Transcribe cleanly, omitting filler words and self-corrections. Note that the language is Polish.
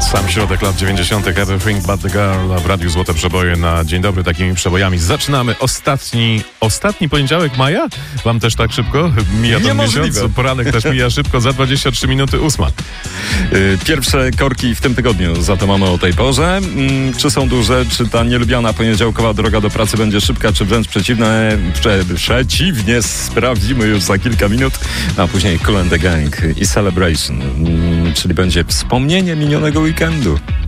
Sam środek lat 90. Everything But The Girl w Radiu Złote Przeboje na dzień dobry. Takimi przebojami zaczynamy ostatni poniedziałek maja? Wam też tak szybko mija ten miesiąc? Poranek też mija szybko, za 23 minuty 8. Pierwsze korki w tym tygodniu, za to mamy o tej porze. Czy są duże, czy ta nielubiana poniedziałkowa droga do pracy będzie szybka, czy wręcz przeciwnie, sprawdzimy już za kilka minut, a później Kool and the Gang i Celebration, czyli będzie wspomnienie minionego weekendu.